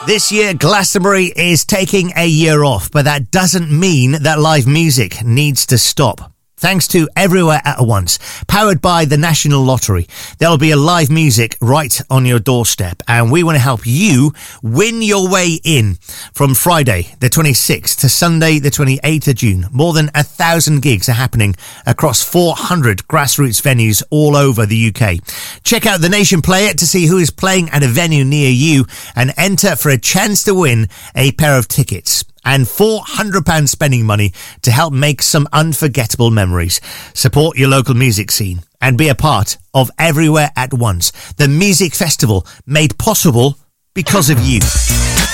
This year, Glastonbury is taking a year off, but that doesn't mean that live music needs to stop. Thanks to Everywhere at Once, powered by the National Lottery, there'll be a live music right on your doorstep, and we want to help you win your way in. From Friday the 26th to Sunday the 28th of June, more than 1,000 gigs are happening across 400 grassroots venues all over the UK. Check out the Nation Player to see who is playing at a venue near you and enter for a chance to win a pair of tickets and £400 spending money to help make some unforgettable memories. Support your local music scene and be a part of Everywhere at Once, the music festival made possible because of you.